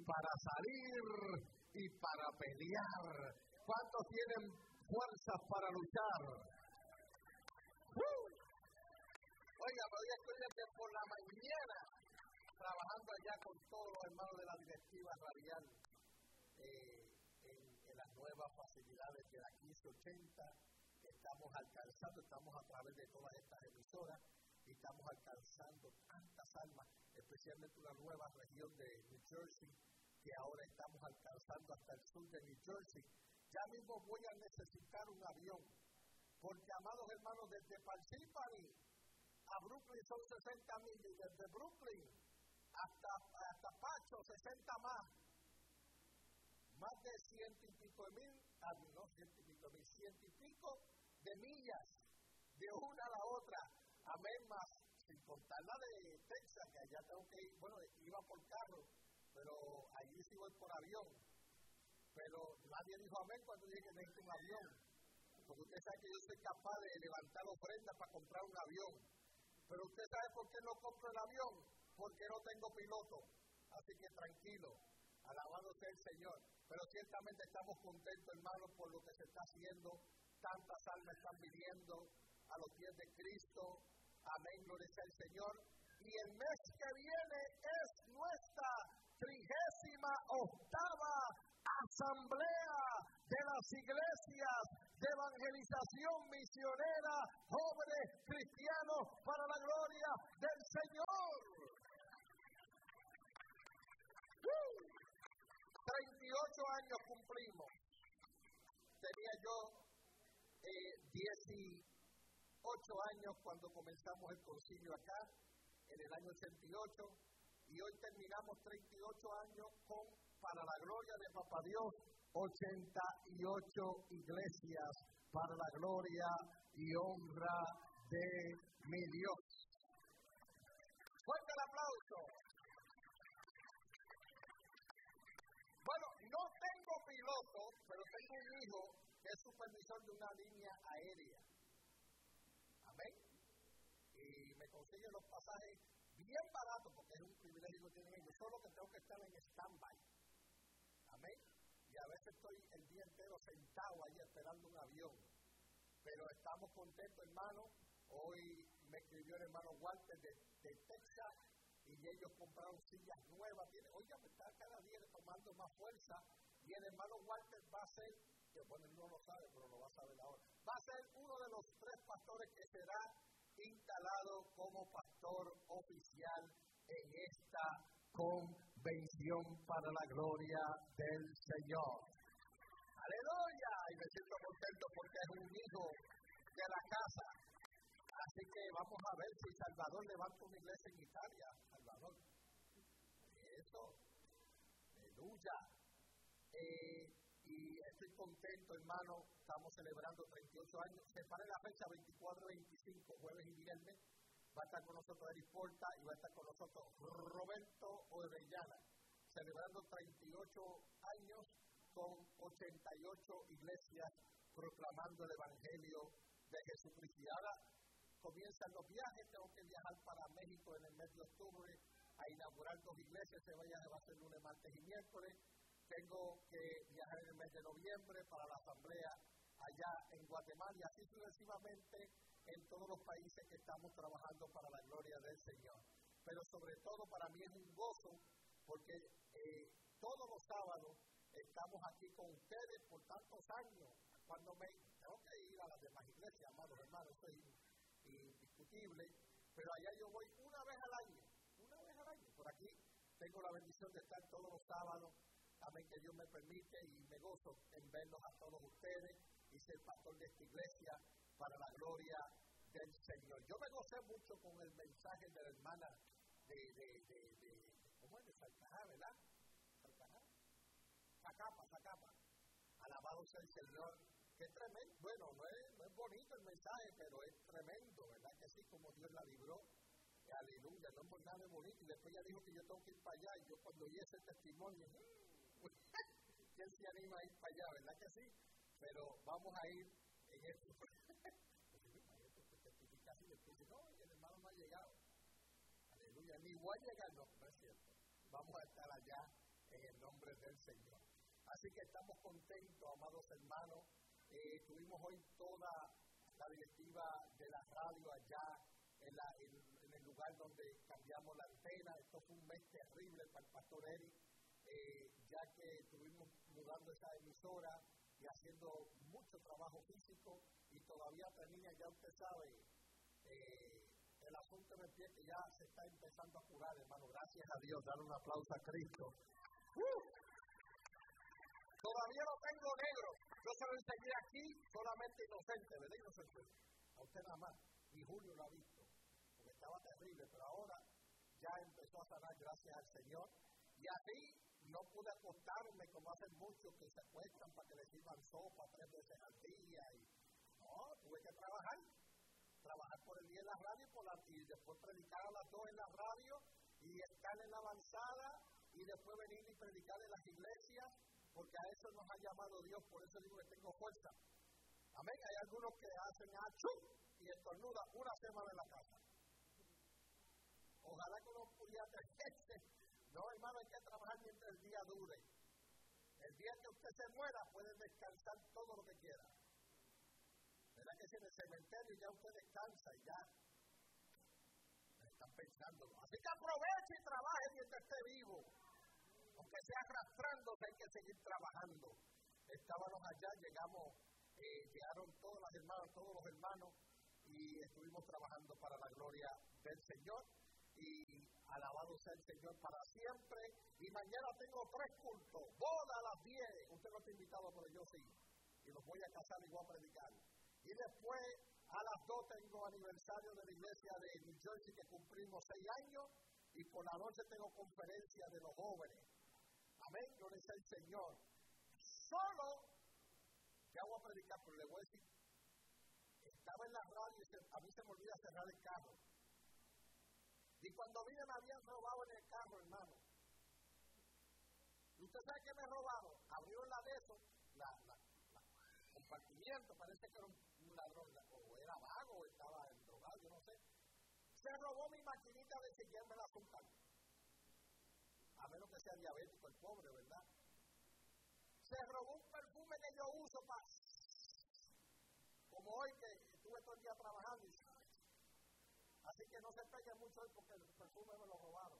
para salir y para pelear. ¿Cuántos tienen fuerzas para luchar? Oiga, hoy estoy desde por la mañana trabajando allá con todos los hermanos de la directiva radial en las nuevas facilidades de la 1580 que estamos alcanzando. Estamos a través de todas estas emisoras y estamos alcanzando tantas almas, especialmente una nueva región de New Jersey, que ahora estamos alcanzando hasta el sur de New Jersey. Ya mismo voy a necesitar un avión, porque, amados hermanos, desde Parsippany a Brooklyn son 60 millas, y desde Brooklyn hasta Pacho, 60 más. Más de 100 y pico de millas de una a la otra. Amén, más sin contar la de Texas, que allá tengo que ir. Bueno, iba por carro, pero allí sí voy por avión. Pero nadie dijo amén cuando dije que necesito un avión. Porque usted sabe que yo soy capaz de levantar ofrendas para comprar un avión. Pero usted sabe por qué no compro el avión. Porque no tengo piloto. Así que tranquilo, alabado sea el Señor. Pero ciertamente estamos contentos, hermanos, por lo que se está haciendo. Tantas almas están viniendo a los pies de Cristo. Amén, gloria sea el Señor. Y el mes que viene es nuestra 38ª asamblea de las iglesias de evangelización misionera, jóvenes cristianos para la gloria del Señor. 38 años cumplimos. Tenía yo 18 años cuando comenzamos el concilio acá, en el año 88, y hoy terminamos 38 años con, para la gloria de Papá Dios, 88 iglesias para la gloria y honra de mi Dios. Fuerte el aplauso. Bueno, no tengo piloto, pero tengo un hijo que es supervisor de una línea aérea. Amén. Y me consigue los pasajes bien baratos, porque es un privilegio que tienen ellos, solo que tengo que estar en stand-by. Amén. Y a veces estoy el día entero sentado ahí esperando un avión. Pero estamos contentos, hermano. Hoy me escribió el hermano Walter de Texas y ellos compraron sillas nuevas. Oiga, me está cada día tomando más fuerza. Y el hermano Walter va a ser, que bueno, él no lo sabe, pero lo va a saber ahora, va a ser uno de los 3 pastores que será instalado como pastor oficial en esta convención para la gloria del Señor. ¡Aleluya! Y me siento contento porque es un hijo de la casa. Así que vamos a ver si Salvador levanta una iglesia en Italia. Salvador. Eso. ¡Aleluya! Y estoy contento, hermano. Estamos celebrando 38 años. Separe la fecha 24 y 25, jueves y viernes. Va a estar con nosotros Eric Porta y va a estar con nosotros Roberto Orellana. Celebrando 38 años con 88 iglesias proclamando el Evangelio de Jesucristo. Y ahora comienzan los viajes. Tengo que viajar para México en el mes de octubre a inaugurar 2 iglesias. Ese viaje va a ser lunes, martes y miércoles. Tengo que viajar en el mes de noviembre para la asamblea allá en Guatemala y así sucesivamente en todos los países que estamos trabajando para la gloria del Señor. Pero sobre todo para mí es un gozo porque todos los sábados estamos aquí con ustedes por tantos años. Cuando tengo que ir a las demás iglesias, amados hermanos, eso es indiscutible, pero allá yo voy una vez al año. Por aquí tengo la bendición de estar todos los sábados. Amén, que Dios me permite y me gozo en verlos a todos ustedes y ser pastor de esta iglesia para la gloria del Señor. Yo me gocé mucho con el mensaje de la hermana ¿cómo es? De Salcajá, ¿verdad? Zacapa. Alabado sea el Señor. Qué tremendo. Bueno, no es bonito el mensaje, pero es tremendo, ¿verdad? Que sí, como Dios la libró. Aleluya, no es por nada bonito. Y después ella dijo que yo tengo que ir para allá. Y yo cuando oí ese testimonio, ¿quién se anima a ir para allá? ¿Verdad que sí? Pero vamos a ir en esto. Testificación y después dice, no, el hermano no ha llegado. Aleluya, ni voy a llegar, no es cierto. Vamos a estar allá en el nombre del Señor. Así que estamos contentos, amados hermanos. Tuvimos hoy toda la directiva de la radio allá en el lugar donde cambiamos la antena. Esto fue un mes terrible para el pastor Eric, ya que estuvimos mudando esa emisora y haciendo mucho trabajo físico, y todavía termina, ya usted sabe, el asunto de pie que ya se está empezando a curar, hermano. Gracias a Dios, dar un aplauso a Cristo. Todavía lo tengo negro. Yo se lo enseñé aquí solamente inocente, ¿verdad? Inocente. A usted nada más. Y Julio lo ha visto, porque estaba terrible, pero ahora ya empezó a sanar, gracias al Señor. Y así no pude acostarme como hacen muchos que se acuestan para que les sirvan sopa 3 veces al día. No, tuve que trabajar por el día en la radio y después predicar a las 2 en la radio y estar en la avanzada y después venir y predicar en las iglesias, porque a eso nos ha llamado Dios. Por eso digo que tengo fuerza. Amén. Hay algunos que hacen achú y estornudan una semana en la casa. Ojalá que uno pudiera tener. No, hermano, hay que trabajar mientras el día dure. El día que usted se muera, puede descansar todo lo que quiera. ¿Verdad que si en el cementerio ya usted descansa y ya están pensando? Así que aproveche y trabaje mientras esté vivo. Aunque sea arrastrándose, hay que seguir trabajando. Estábamos allá, llegaron todas las hermanas, todos los hermanos, y estuvimos trabajando para la gloria del Señor. Y alabado sea el Señor para siempre. Y mañana tengo 3 cultos. Boda a las 10. Usted no está invitado, pero yo sí. Y los voy a casar y voy a predicar. Y después a las 2 tengo aniversario de la iglesia de New Jersey, que cumplimos 6 años. Y por la noche tengo conferencia de los jóvenes. Amén. Gloria sea el Señor. Solo, ya voy a predicar, pero le voy a decir, estaba en la radio y a mí se me olvida cerrar el carro. Y cuando vine me habían robado en el carro, hermano. ¿Y usted sabe qué me robaron? Abrieron la de eso, la compartimiento, parece que era un ladrón, o era vago, o estaba drogado, yo no sé. Se robó mi maquinita de chequearme el azúcar. A menos que sea diabético el pobre, ¿verdad? Se robó un perfume que yo uso para... Como hoy que estuve todo el día trabajando. Así que no se pegue mucho hoy porque el perfume me lo robaron.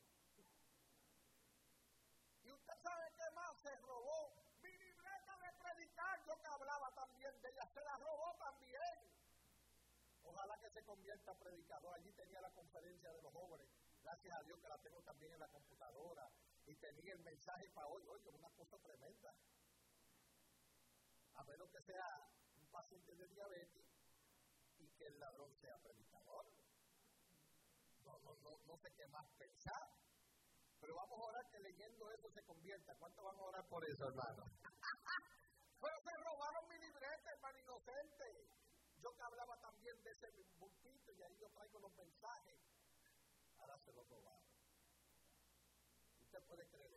Y usted sabe qué más se robó. Mi libreta de predicar, yo que hablaba también de ella, se la robó también. Ojalá que se convierta a predicador. Allí tenía la conferencia de los jóvenes. Gracias a Dios que la tengo también en la computadora. Y tenía el mensaje para hoy. Oye, una cosa tremenda. A menos que sea un paciente de diabetes y que el ladrón sea predicador. No sé qué más pensar. Pero vamos a orar que leyendo eso se convierta. ¿Cuánto van a orar por eso, hermano? Pero se robaron mi libreta, hermano inocente. Yo que hablaba también de ese bultito y ahí yo traigo los mensajes. Ahora se lo robaron. ¿Usted puede creer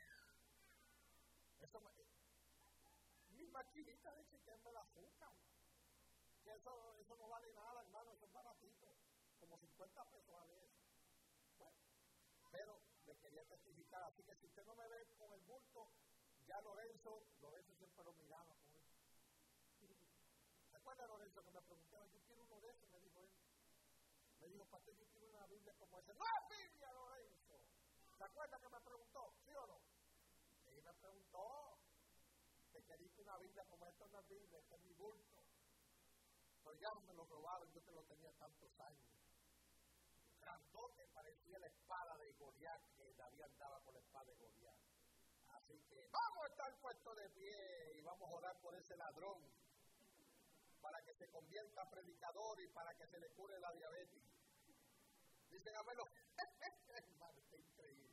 eso? Mi maquinita de chequearme el azúcar. Que eso no vale nada, hermano, eso es baratito. Como 50 pesos vale eso. Bueno, pero le quería testificar, así que si usted no me ve con el bulto, ya Lorenzo siempre lo miraba con él. ¿Se acuerda, Lorenzo, que me preguntaba, yo quiero uno de esos? Me dijo él. Me dijo, pastor, yo quiero una Biblia como esa. ¡No es Biblia, Lorenzo! ¿Se acuerda que me preguntó? ¿Sí o no? Y me preguntó, que quería una Biblia como esta, no es Biblia, esta es mi bulto. Pero ya me lo robaron, yo que lo tenía tantos años. Grandote, parecía la espada de Goliat, que David andaba con la espada de Goliat. Así que vamos a estar puestos de pie y vamos a orar por ese ladrón, para que se convierta a predicador y para que se le cure la diabetes. Dicen, amén. Hermano, está increíble.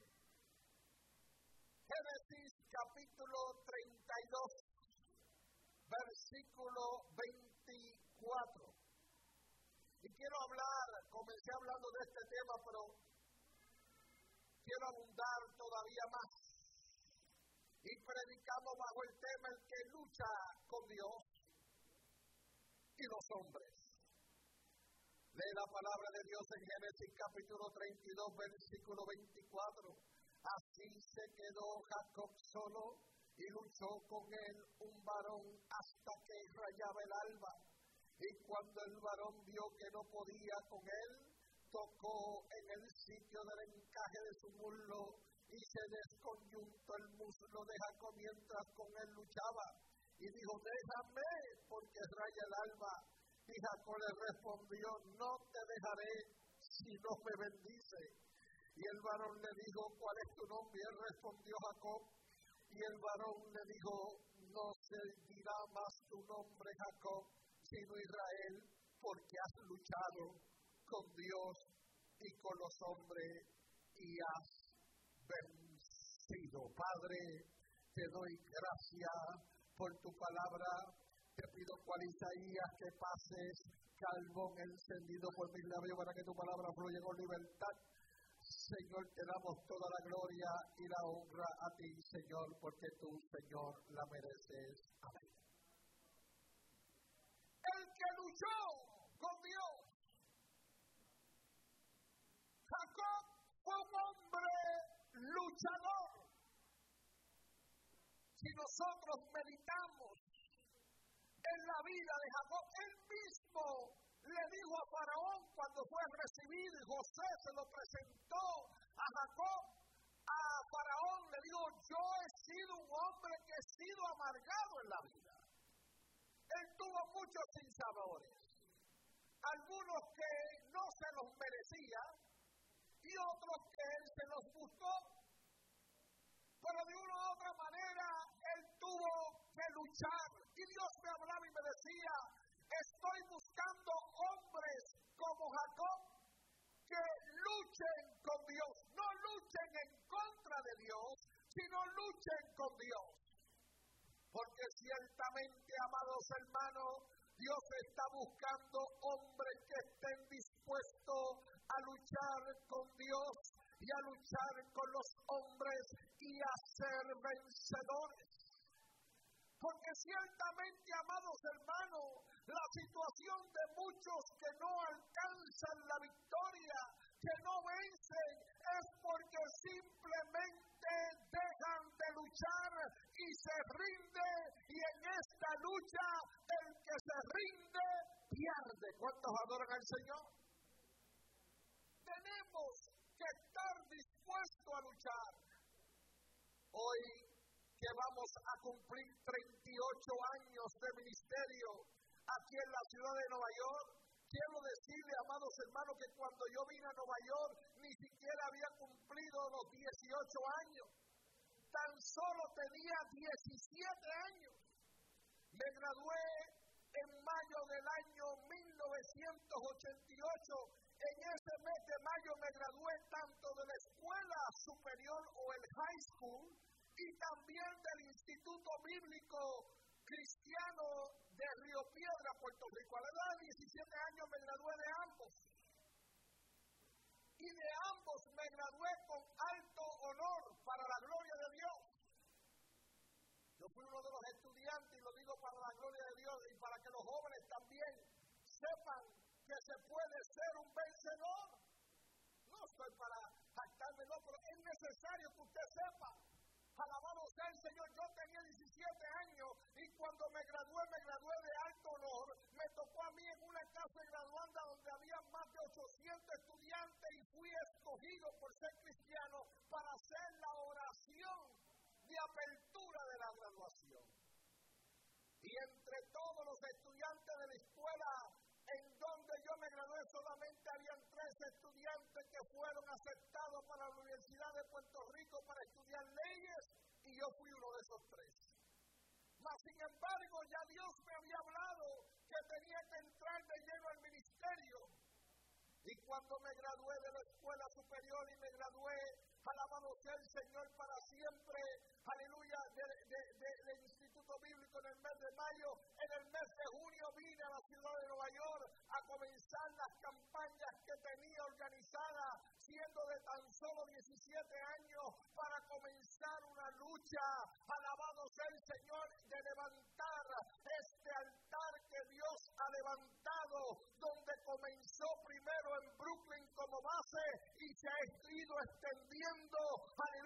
Génesis capítulo 32, versículo 24. Y quiero comencé hablando de este tema, pero quiero abundar todavía más. Y predicamos bajo el tema el que lucha con Dios y los hombres. Lee la palabra de Dios en Génesis capítulo 32, versículo 24. Así se quedó Jacob solo y luchó con él un varón hasta que rayaba el alba. Y cuando el varón vio que no podía con él, tocó en el sitio del encaje de su muslo y se desconyuntó el muslo de Jacob mientras con él luchaba. Y dijo, déjame, porque raya el alba. Y Jacob le respondió, no te dejaré si no me bendice. Y el varón le dijo, ¿cuál es tu nombre? Y él respondió, Jacob. Y el varón le dijo, no se dirá más tu nombre, Jacob, sino Israel, porque has luchado con Dios y con los hombres y has vencido. Padre, te doy gracias por tu palabra. Te pido cual Isaías que pases carbón encendido por mis labios para que tu palabra fluya con libertad. Señor, te damos toda la gloria y la honra a ti, Señor, porque tú, Señor, la mereces. Amén. El que luchó con Dios. Jacob fue un hombre luchador. Si nosotros meditamos en la vida de Jacob, él mismo le dijo a Faraón cuando fue recibido y José se lo presentó a Jacob, a Faraón le dijo, yo he sido un hombre que he sido amargado en la vida. Él tuvo muchos sinsabores, algunos que no se los merecía y otros que él se los buscó. Pero de una u otra manera, él tuvo que luchar. Y Dios me hablaba y me decía, estoy buscando hombres como Jacob que luchen con Dios. No luchen en contra de Dios, sino luchen con Dios. Porque ciertamente, amados hermanos, Dios está buscando hombres que estén dispuestos a luchar con Dios y a luchar con los hombres y a ser vencedores. Porque ciertamente, amados hermanos, la situación de muchos que no alcanzan la victoria, que no vencen, es porque simplemente dejan de luchar y se rinde, y en esta lucha el que se rinde pierde. ¿Cuántos adoran al Señor? Tenemos que estar dispuestos a luchar. Hoy que vamos a cumplir 38 años de ministerio aquí en la ciudad de Nueva York, quiero decirle, amados hermanos, que cuando yo vine a Nueva York ni siquiera había cumplido los 18 años. Tan solo tenía 17 años. Me gradué en mayo del año 1988. En ese mes de mayo me gradué tanto de la escuela superior o el high school y también del Instituto Bíblico Cristiano de Río Piedra, Puerto Rico. A la edad de 17 años me gradué de ambos. Y de ambos me gradué con alto honor para la gloria de Dios. Yo fui uno de los estudiantes, y lo digo para la gloria de Dios y para que los jóvenes también sepan que se puede ser un vencedor. No estoy para jactarme, no, pero es necesario que usted sepa. Alabado sea el Señor, yo tenía 17 años y cuando me gradué de alto honor. Me tocó a mí en una casa graduanda donde había más de 800 estudiantes y fui escogido por ser cristiano para hacer la oración de apertura de la graduación. Y entre todos los estudiantes de la escuela en donde yo me gradué, solamente habían 3 estudiantes que fueron aceptados para la Universidad de Puerto Rico para estudiar leyes, y yo fui uno de esos 3. Mas, sin embargo, ya Dios me había hablado que tenía que entrar de lleno al ministerio. Y cuando me gradué de la escuela superior y me gradué, alabado sea el Señor para siempre, aleluya, del Instituto Bíblico en el mes de mayo, en el mes de junio vine a la ciudad de Nueva York a comenzar las campañas que tenía organizadas, siendo de tan solo 17 años, para comenzar una lucha, alabado sea el Señor, de levantar este altar que Dios ha levantado, donde comenzó primero en Brooklyn como base y se ha ido extendiendo, aleluya,